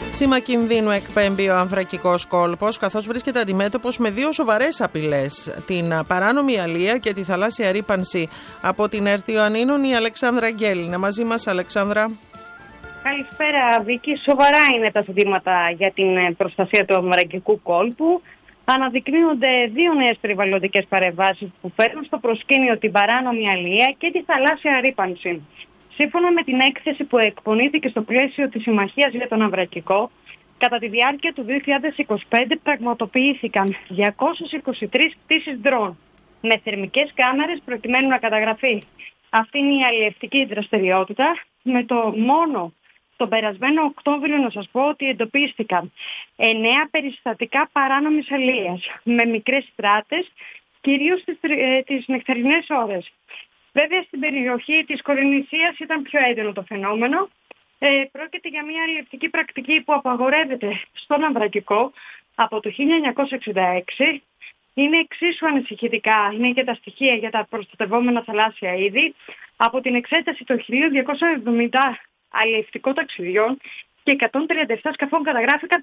Σήμα κινδύνου εκπέμπει ο Αμβρακικός κόλπος, καθώς βρίσκεται αντιμέτωπος με δύο σοβαρές απειλές: την παράνομη αλεία και τη θαλάσσια ρύπανση. Από την ΕΡΤ Ιωαννίνων, η Αλεξάνδρα Αγγέλη. Είναι μαζί μας, Αλεξάνδρα. Καλησπέρα, Βίκη. Σοβαρά είναι τα ζητήματα για την προστασία του Αμβρακικού κόλπου. Αναδεικνύονται δύο νέες περιβαλλοντικές παρεμβάσεις που φέρνουν στο προσκήνιο την παράνομη αλεία και τη θαλάσσια ρύπανση. Σύμφωνα με την έκθεση που εκπονήθηκε στο πλαίσιο της Συμμαχίας για τον Αμβρακικό, κατά τη διάρκεια του 2025 πραγματοποιήθηκαν 223 πτήσεις ντρόν με θερμικές κάμερες προκειμένου να καταγραφεί. Αυτή είναι η αλλιευτική δραστηριότητα. Με το μόνο τον περασμένο Οκτώβριο να σας πω ότι εντοπίστηκαν 9 περιστατικά παράνομης αλίας με μικρές στράτες, κυρίως τις νυχτερινές ώρες. Βέβαια, στην περιοχή της Κορινθίας ήταν πιο έντονο το φαινόμενο. Πρόκειται για μια αλλιευτική πρακτική που απαγορεύεται στον Αμβρακικό από το 1966. Είναι εξίσου ανησυχητικά, είναι και τα στοιχεία για τα προστατευόμενα θαλάσσια είδη. Από την εξέταση των 1.270 αλλιευτικών ταξιδιών και 137 σκαφών καταγράφηκαν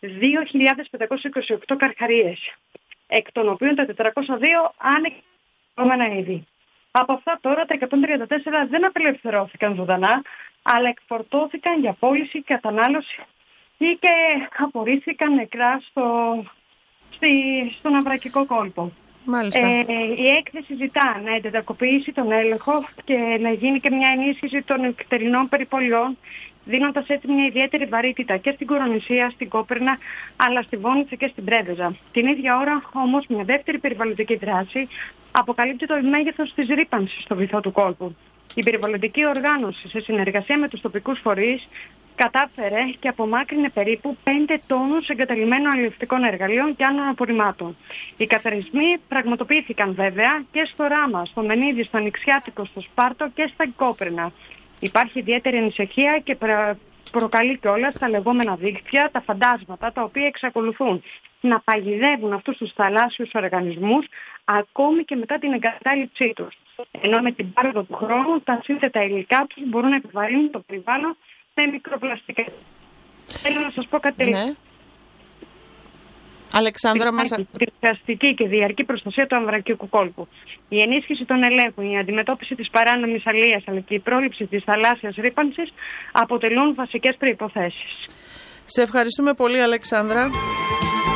2.528 καρχαρίες, εκ των οποίων τα 402 ανεκπληρωμένα είδη. Από αυτά τώρα τα 134 δεν απελευθερώθηκαν ζωντανά, αλλά εκφορτώθηκαν για πώληση, κατανάλωση ή και απορρίφθηκαν νεκρά στον Αμβρακικό κόλπο. Η έκθεση ζητά να εντατικοποιήσει τον έλεγχο και να γίνει και μια ενίσχυση των νυχτερινών περιπολιών, δίνοντας έτσι μια ιδιαίτερη βαρύτητα και στην Κορονησία, στην Κόπερνα, αλλά στη Βόνιτσα και στην Πρέβεζα. Την ίδια ώρα όμως μια δεύτερη περιβαλλοντική δράση αποκαλύπτει το μέγεθος της ρύπανσης στο βυθό του κόλπου. Η περιβαλλοντική οργάνωση, σε συνεργασία με τους τοπικούς φορείς, κατάφερε και απομάκρυνε περίπου 5 τόνους εγκαταλειμμένων αλλιευτικών εργαλείων και άλλων απορριμμάτων. Οι καθαρισμοί πραγματοποιήθηκαν βέβαια και στο Ράμα, στο Μενίδη, στο Ανοιξιάτικο, στο Σπάρτο και στα Κόπερνα. Υπάρχει ιδιαίτερη ανησυχία και προκαλεί κιόλας τα λεγόμενα δίκτυα, τα φαντάσματα, τα οποία εξακολουθούν να παγιδεύουν αυτούς τους θαλάσσιους οργανισμούς ακόμη και μετά την εγκατάλειψή τους. Ενώ με την πάροδο του χρόνου τα σύνθετα υλικά τους μπορούν να επιβαρύνουν το περιβάλλον με μικροπλαστικά. Θέλω να σας πω κάτι. Ναι. Αλεξάνδρα, η ουσιαστική και διαρκή προστασία του Αμβρακικού κόλπου, η ενίσχυση των ελέγχων, η αντιμετώπιση της παράνομης αλίας αλλά και η πρόληψη της θαλάσσιας ρύπανσης αποτελούν βασικές προϋποθέσεις. Σε ευχαριστούμε πολύ, Αλεξάνδρα.